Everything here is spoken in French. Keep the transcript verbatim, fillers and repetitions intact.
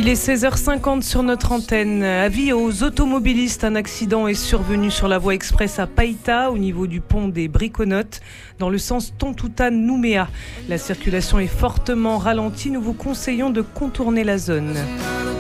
Il est seize heures cinquante sur notre antenne. Avis aux automobilistes, un accident est survenu sur la voie express à Païta, au niveau du pont des Briconotes, dans le sens Tontouta-Nouméa. La circulation est fortement ralentie. Nous vous conseillons de contourner la zone.